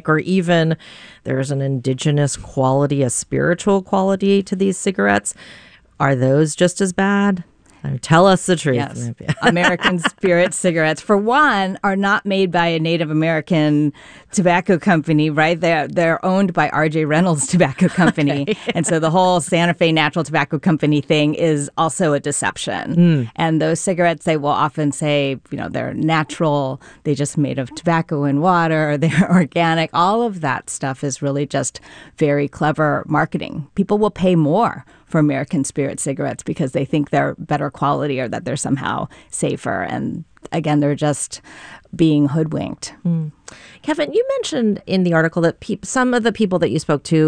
or even there's an indigenous quality, a spiritual quality to these cigarettes. Are those just as bad? I mean, tell us the truth. Yes. American Spirit cigarettes, for one, are not made by a Native American tobacco company, right? They're owned by R.J. Reynolds Tobacco Company. Okay. And so the whole Santa Fe Natural Tobacco Company thing is also a deception. And those cigarettes, they will often say, they're natural, they just made of tobacco and water, they're organic. All of that stuff is really just very clever marketing. People will pay more for American Spirit cigarettes because they think they're better quality or that they're somehow safer. And again, they're just being hoodwinked. Kevin, you mentioned in the article that some of the people that you spoke to